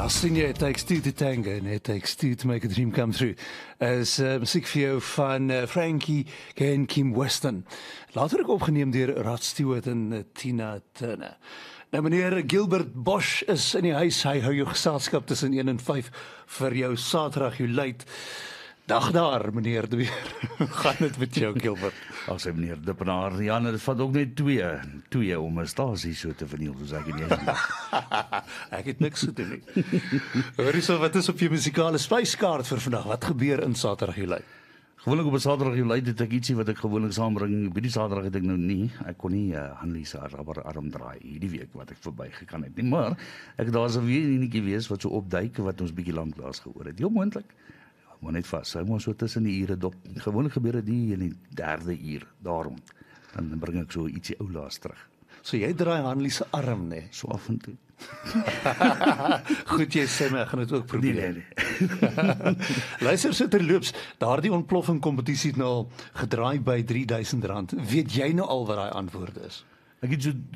Ja, sien jy, it takes two to tango and it takes two to make a dream come true. Is musiek vir jou van Frankie en Kim Weston. Later ook opgeneem deur Rod Stewart en Tina Turner. Nou meneer Gilbert Bosch is in die huis. Hy hou jou geselskap tussen 1 en 5 vir jou Saterdag, jou late. Dag daar, meneer De Weer. Gaan dit met jou, Gilbert? As hy meneer Dippenaar, ja, dit vat ook net twee om 'n stasie so te verniel, soos ek nie. Ek het niks gedoen nie. Hoorie so, wat is op jou musikale spyskaart vir vandag? Wat gebeur in Saterdag, jou late? Gewoonlik op 'n Saterdag jou late het ek ietsie wat ek gewoonlik saambring. By die Saterdag het ek nou nie. Ek kon nie Hanlie se arm draai hierdie week wat ek verbygegaan het nie. Maar daar's 'n weer enetjie wees wat so opduik wat ons bietjie lank laas gehoor het. Heel moontlik. Maar net vas, hou maar so tussen die ure dop. Gewoonlik gebeur dit in die 3de uur, daarom. Dan bring ek so ietsie ou laas terug. So jy draai Hanlie se arm, nee? So af en toe. Goed, jy sê my, ek gaan dit ook probeer. Nee. Luister, so terloops, daardie ontploffing kompetisie het nou al gedraai by R3000. Weet jy nou al wat daai antwoord is? Ek het so